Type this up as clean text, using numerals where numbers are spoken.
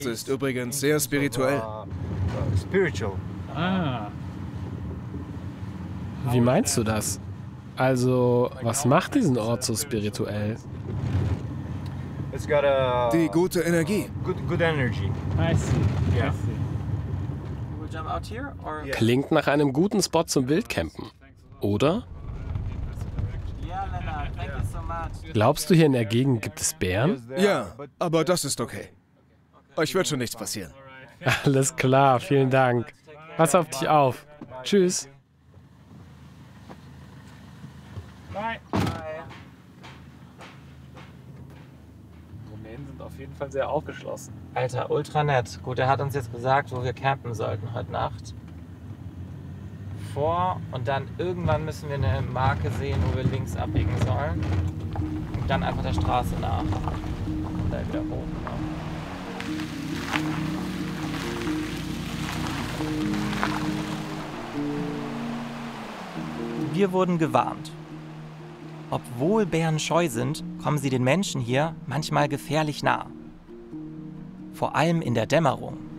Das ist übrigens sehr spirituell. Ah. Wie meinst du das? Also, was macht diesen Ort so spirituell? Die gute Energie. I see. Klingt nach einem guten Spot zum Wildcampen, oder? Glaubst du, hier in der Gegend gibt es Bären? Ja, aber das ist okay. Euch wird schon nichts passieren. Alles klar, vielen Dank. Pass auf dich auf. Tschüss. Bye. Rumänen sind auf jeden Fall sehr aufgeschlossen. Alter, ultra nett. Gut, er hat uns jetzt gesagt, wo wir campen sollten heute Nacht. Und dann irgendwann müssen wir eine Marke sehen, wo wir links abbiegen sollen. Und dann einfach der Straße nach. Und dann wieder hoch. Ne? Wir wurden gewarnt. Obwohl Bären scheu sind, kommen sie den Menschen hier manchmal gefährlich nah. Vor allem in der Dämmerung.